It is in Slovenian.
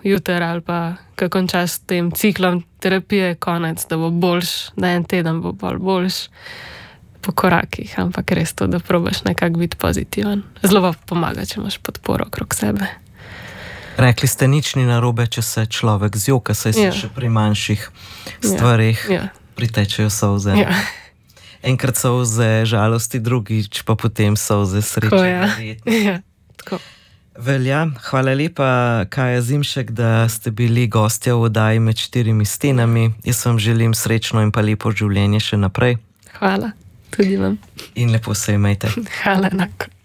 jutri ali pa kakon čas tem ciklom terapije konec, da bo boljš, da en teden bo boljš po korakih, ampak res to, da probaš nekako biti pozitiven. Zelo pa pomaga, če imaš podporo okrog sebe. Rekli ste, nič ni narobe, če se človek zjoka, saj se še pri manjših stvarih pritečejo solze. Ja. Enkrat solze žalosti, drugič pa potem solze sreče. Tako. Velja, hvala lepa, Kaja Zimšek, da ste bili gostja v oddaji Med štirimi stenami. Jaz vam želim srečno in pa lepo življenje še naprej. Hvala, tudi vam. In lepo se imejte. Hvala, enako.